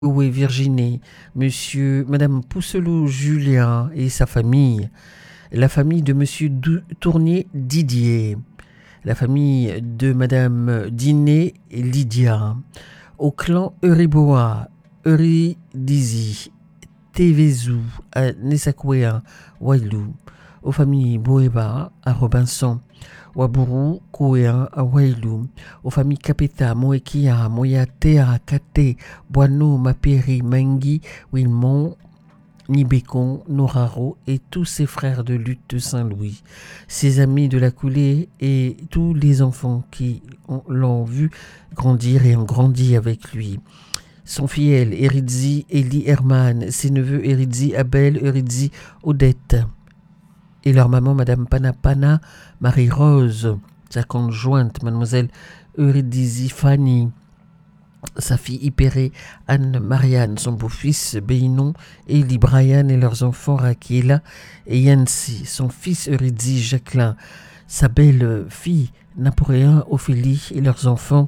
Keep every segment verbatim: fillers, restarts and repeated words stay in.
Oui, Virginie, monsieur, madame Pousselot Julien et sa famille, la famille de monsieur Dou- Tournier Didier, la famille de madame Diné Lydia, au clan Euriboa, Euridizi, Tevezu, à Nesakwea, Wailou, aux familles Boeba, à Robinson, Waburu, Koea, à Wailou, aux familles Kapeta, Moekia, Moyatea, Kate, Boano, Maperi, Mengi, Wilmont, Nibekon, Noraro et tous ses frères de lutte de Saint-Louis, ses amis de la coulée et tous les enfants qui ont- l'ont vu grandir et ont grandi avec lui. Son filleul, Eridzi, Eli Herman, ses neveux Eridzi, Abel, Eridzi, Odette, et leur maman, Madame Panapana, Marie-Rose, sa conjointe, Mademoiselle Eurydice Fanny, sa fille Hypérée, Anne-Marianne, son beau-fils Béinon, Élie Brian et leurs enfants Rakiela et Yancy, son fils Eurydice Jacqueline, sa belle-fille Napoléon, Ophélie et leurs enfants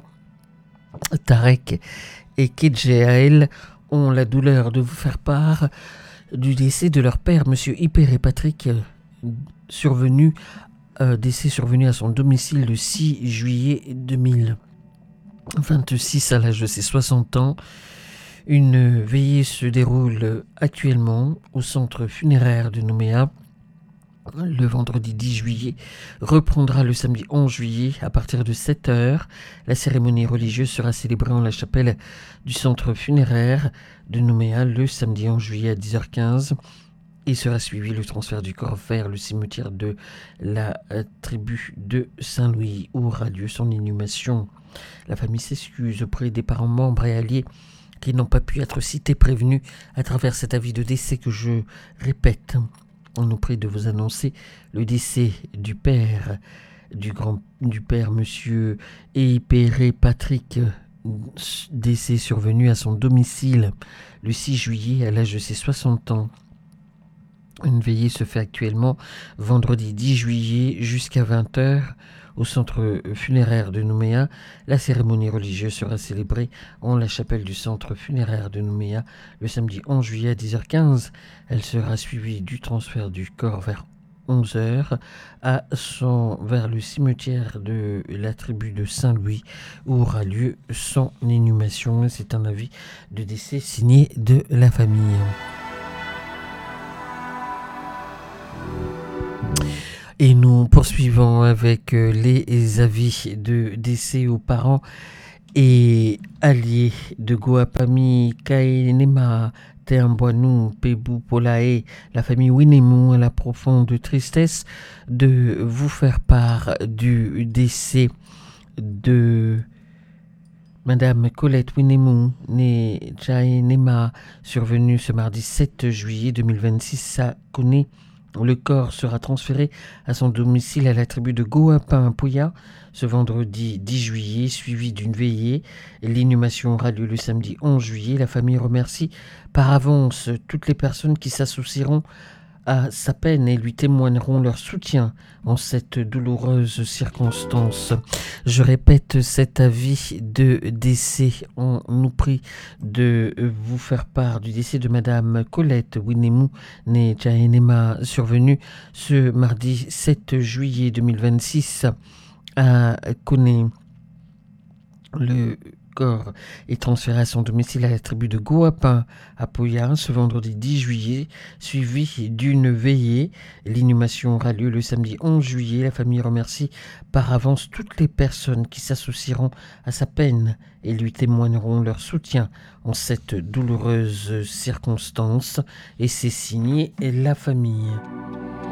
Tarek et Kedjaël ont la douleur de vous faire part du décès de leur père, Monsieur Hypéré Patrick, euh, survenu, euh, décès survenu à son domicile le six juillet deux mille vingt-six à l'âge de ses soixante ans. Une veillée se déroule actuellement au centre funéraire de Nouméa. Le vendredi dix juillet reprendra le samedi onze juillet à partir de sept heures. La cérémonie religieuse sera célébrée en la chapelle du centre funéraire de Nouméa le samedi onze juillet à dix heures quinze. Et sera suivi le transfert du corps vers le cimetière de la euh, tribu de Saint-Louis où aura lieu son inhumation. La famille s'excuse auprès des parents membres et alliés qui n'ont pas pu être cités prévenus à travers cet avis de décès que je répète. On nous prie de vous annoncer le décès du père, du grand, du père monsieur Hypéré Patrick, décès survenu à son domicile le six juillet à l'âge de ses soixante ans. Une veillée se fait actuellement vendredi dix juillet jusqu'à vingt heures au centre funéraire de Nouméa. La cérémonie religieuse sera célébrée en la chapelle du centre funéraire de Nouméa le samedi onze juillet à dix heures quinze. Elle sera suivie du transfert du corps vers onze heures à son, vers le cimetière de la tribu de Saint-Louis où aura lieu son inhumation. C'est un avis de décès signé de la famille. Et nous poursuivons avec les avis de décès aux parents et alliés de Goapami, Kaenema, Teamboanou, Pebou, Polae, la famille Winemou, à la profonde tristesse de vous faire part du décès de Madame Colette Winemou, née Jaenema, survenue ce mardi sept juillet deux mille vingt-six à Kone. Le corps sera transféré à son domicile à la tribu de Goapin-Pouya ce vendredi dix juillet, suivi d'une veillée. L'inhumation aura lieu le samedi onze juillet. La famille remercie par avance toutes les personnes qui s'associeront à sa peine et lui témoigneront leur soutien en cette douloureuse circonstance. Je répète cet avis de décès. On nous prie de vous faire part du décès de Madame Colette Winemou, née Jaenema, survenue ce mardi sept juillet deux mille vingt-six à Kone. Le corps est transféré à son domicile à la tribu de Goapin à Pouya ce vendredi dix juillet, suivi d'une veillée. L'inhumation aura lieu le samedi onze juillet. La famille remercie par avance toutes les personnes qui s'associeront à sa peine et lui témoigneront leur soutien en cette douloureuse circonstance. Et c'est signé la famille.